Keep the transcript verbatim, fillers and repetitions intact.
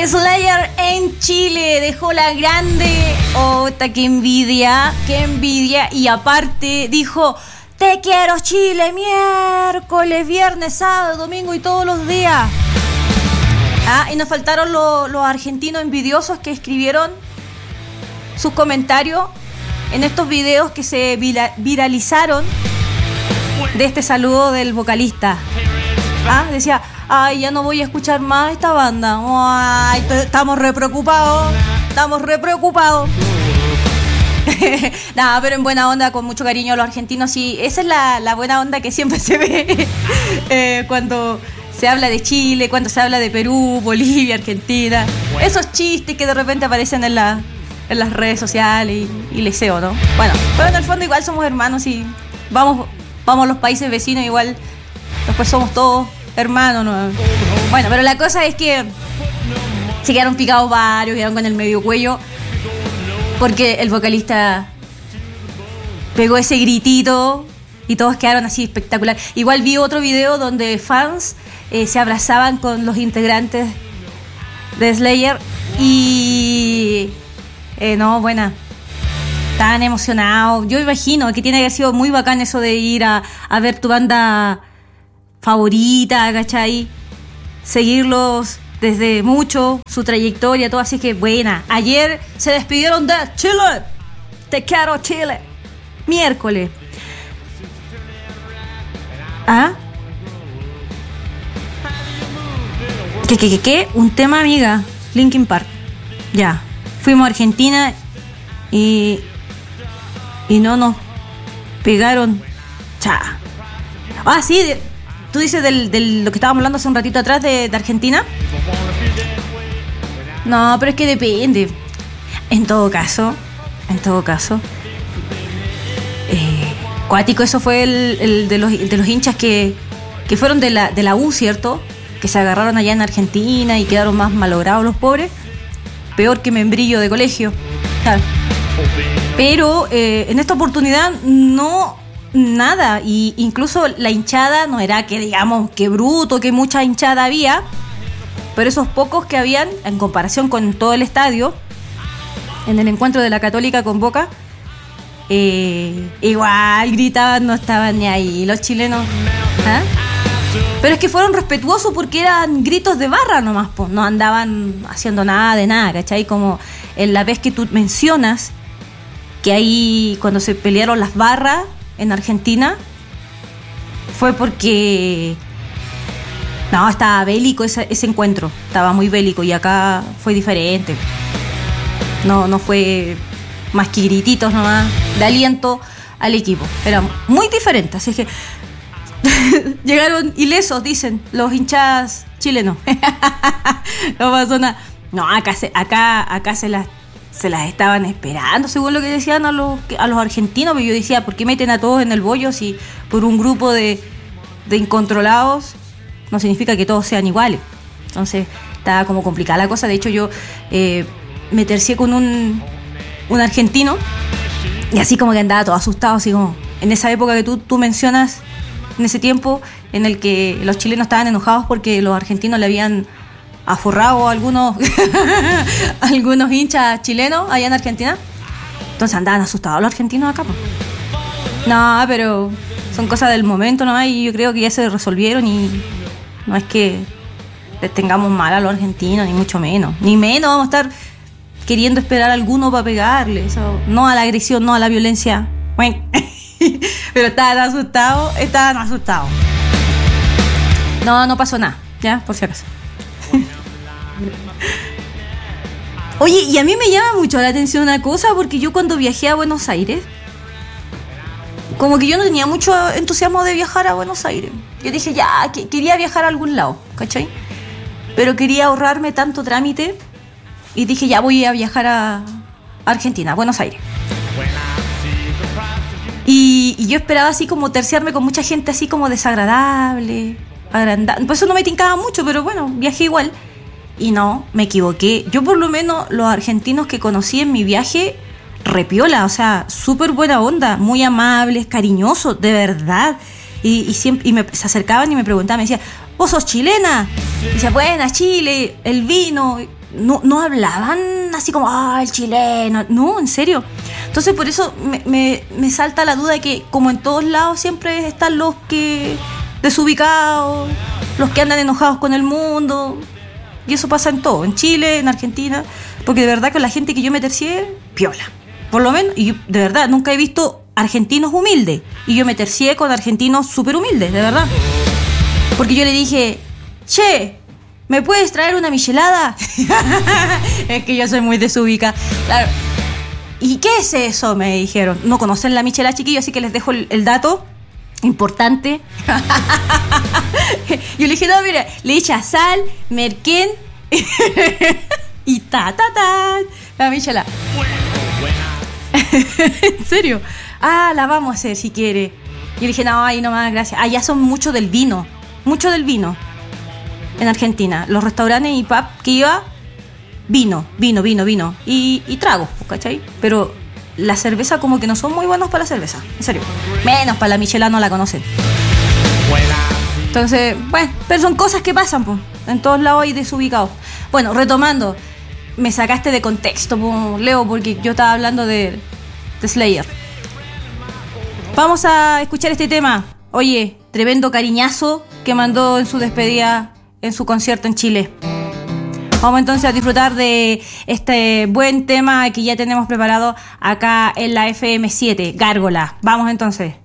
Slayer en Chile dejó la grande. Ota, qué envidia, qué envidia. Y aparte dijo: te quiero Chile, miércoles, viernes, sábado, domingo y todos los días. Ah, y nos faltaron lo, los argentinos envidiosos que escribieron sus comentarios en estos videos que se vira, viralizaron de este saludo del vocalista. Ah, decía: ay, ya no voy a escuchar más esta banda. Ay, t- estamos re preocupados. Estamos re preocupados. Nada, pero en buena onda, con mucho cariño a los argentinos. Y esa es la, la buena onda que siempre se ve eh, cuando se habla de Chile, cuando se habla de Perú, Bolivia, Argentina. Esos chistes que de repente aparecen en, la, en las redes sociales y, y leseo, ¿no? Bueno, pero en el fondo igual somos hermanos y vamos, vamos a los países vecinos, igual después somos todos hermanos, ¿no? Bueno, pero la cosa es que se quedaron picados varios, quedaron con el medio cuello, porque el vocalista pegó ese gritito y todos quedaron así espectacular. Igual vi otro video donde fans eh, se abrazaban con los integrantes de Slayer y eh, no, buena, estaban emocionados. Yo imagino que tiene que haber sido muy bacán eso de ir a, a ver tu banda favorita, ¿cachai? Seguirlos desde mucho, su trayectoria, todo, así que buena. Ayer se despidieron de Chile. Te quiero Chile. Miércoles. ¿Ah? ¿Qué, qué, qué, qué? Un tema, amiga. Linkin Park. Ya. Fuimos a Argentina y... y no nos pegaron. Cha. Ah, sí, de, tú dices de del, lo que estábamos hablando hace un ratito atrás de, de Argentina. No, pero es que depende. En todo caso, en todo caso, eh, cuático, eso fue el, el de, los, de los hinchas que, que fueron de la, de la U, ¿cierto? Que se agarraron allá en Argentina y quedaron más malogrados los pobres. Peor que membrillo de colegio. Claro. Pero eh, en esta oportunidad no... nada, y incluso la hinchada no era que digamos que bruto, que mucha hinchada había, pero esos pocos que habían, en comparación con todo el estadio, en el encuentro de la Católica con Boca, eh, igual gritaban, no estaban ni ahí los chilenos. ¿Ah? Pero es que fueron respetuosos porque eran gritos de barra nomás, pues, no andaban haciendo nada de nada, ¿cachai? Como en la vez que tú mencionas que ahí cuando se pelearon las barras en Argentina fue porque no, estaba bélico ese, ese encuentro, estaba muy bélico, y acá fue diferente. No, no fue más que grititos nomás de aliento al equipo, era muy diferente, así que llegaron ilesos, dicen los hinchas chilenos. No pasó nada. No, acá se, acá, acá se las se las estaban esperando, según lo que decían a los, a los argentinos. Pero yo decía, ¿por qué meten a todos en el bollo si por un grupo de, de incontrolados no significa que todos sean iguales? Entonces estaba como complicada la cosa. De hecho yo eh, me tercié con un, un argentino y así como que andaba todo asustado, así como en esa época que tú, tú mencionas, en ese tiempo en el que los chilenos estaban enojados porque los argentinos le habían aforrado a algunos algunos hinchas chilenos allá en Argentina. Entonces andaban asustados los argentinos acá, pues. No, pero son cosas del momento, ¿no? Y yo creo que ya se resolvieron y no es que les tengamos mal a los argentinos, ni mucho menos. Ni menos vamos a estar queriendo esperar a alguno para pegarle. Eso, no a la agresión, no a la violencia. Bueno. Pero estaban asustados, estaban asustados. No, no pasó nada, ya, por si acaso. Oye, y a mí me llama mucho la atención una cosa, porque yo cuando viajé a Buenos Aires, como que yo no tenía mucho entusiasmo de viajar a Buenos Aires. Yo dije, ya, que, quería viajar a algún lado, ¿cachai? Pero quería ahorrarme tanto trámite y dije, ya voy a viajar a Argentina, a Buenos Aires. Y, y yo esperaba así como terciarme con mucha gente así como desagradable, agrandada. Por eso no me tincaba mucho, pero bueno, viajé igual. Y no, me equivoqué. Yo por lo menos los argentinos que conocí en mi viaje, repiola, o sea, súper buena onda, muy amables, cariñosos, de verdad. Y, y, siempre, y me, se acercaban y me preguntaban, me decían, ¿vos sos chilena? Y decía, buena, Chile, el vino. no, no hablaban así como, ah, el chileno. No, en serio. Entonces por eso me, me, me salta la duda de que como en todos lados siempre están los que desubicados, los que andan enojados con el mundo. Y eso pasa en todo, en Chile, en Argentina. Porque de verdad que la gente que yo me tercié, piola. Por lo menos, y yo, de verdad, nunca he visto argentinos humildes. Y yo me tercié con argentinos súper humildes, de verdad. Porque yo le dije, che, ¿me puedes traer una michelada? Es que yo soy muy desubicada. Claro. ¿Y qué es eso? Me dijeron. No conocen la michelada, chiquillos, así que les dejo el, el dato importante. Yo le dije, no, mira, le echa sal, merquén y ta, ta, ta, la michelada. ¿En serio? Ah, la vamos a hacer si quiere. Y le dije, no, ahí nomás, gracias. Allá son mucho del vino, mucho del vino. En Argentina, los restaurantes y pub que iba, vino, vino, vino, vino. Y, y tragos, ¿cachai? Pero la cerveza como que no son muy buenos para la cerveza, en serio. Menos para la michelada, no la conocen. Entonces, bueno, pero son cosas que pasan, pues. En todos lados hay desubicados. Bueno, retomando, me sacaste de contexto, po, Leo, porque yo estaba hablando de, de Slayer. Vamos a escuchar este tema. Oye, tremendo cariñazo que mandó en su despedida, en su concierto en Chile. Vamos entonces a disfrutar de este buen tema que ya tenemos preparado acá en la F M siete, Gárgola. Vamos entonces.